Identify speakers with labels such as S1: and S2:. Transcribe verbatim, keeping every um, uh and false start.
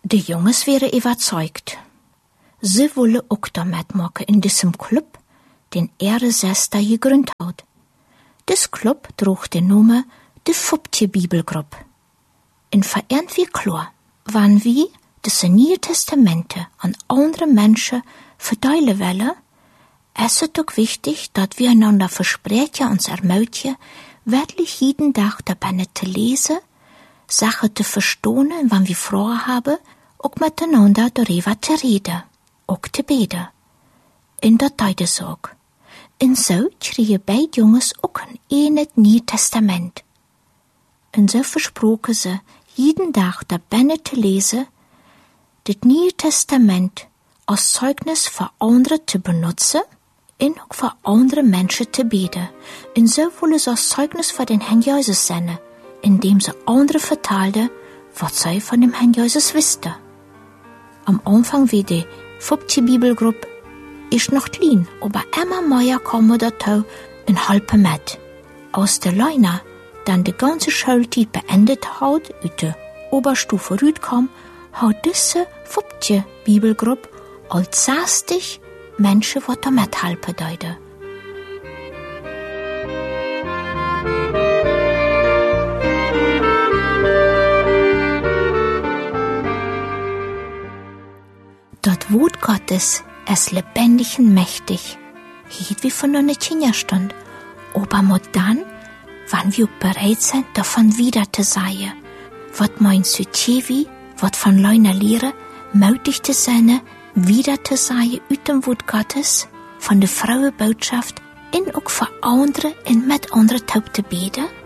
S1: De jongens wären überzeugt. Sie wollen auch da mitmachen in diesem Club, den ihre Schwester gegründet hat. Das Club trug den Namen de Fuptje Bibelgruppe. In verehrt wie klar, wann wir das Neue Testamente an andere Menschen verteilen wollen, es ist auch wichtig, dass wir einander versprechen und ermutigen, wirklich jeden Tag dabei zu lesen, Sachen zu verstehen, wann wir Fragen haben, auch miteinander darüber zu reden, auch zu beten. In der Teidesog. Und so kriegen beide Jungs auch ein eines Neue Testament. Und so versprochen sie, jeden Tag dabei zu lesen, das Neue Testament als Zeugnis für andere zu benutzen und auch für andere Menschen zu beten. Und so wollen sie als Zeugnis für den Herrn Jesus sein, indem sie andere vertelten, was sie von dem Herrn Jesus wussten. Am Anfang wie die Fuptje Bibelgruppe ist noch klein, aber immer mehr kommen dazu und helfen mit. Aus der Leuna, dann die ganze Schulzeit beendet hat, und der Oberstufe rüberkam, hat diese Fuptje Bibelgruppe als sechzig Menschen, die da mithelfen deuten. Das Wort Gottes ist lebendig und mächtig, hielt wie von einer Kinderstund, aber nur dann, wann wir bereit sind, davon wieder zu sagen, was meinst du, Tjevi, was von Leuna Lehre, mutig zu sein, wieder zu sagen, aus dem Wort Gottes, von der Frauenbotschaft, in auch für andere und mit anderen taub zu beten?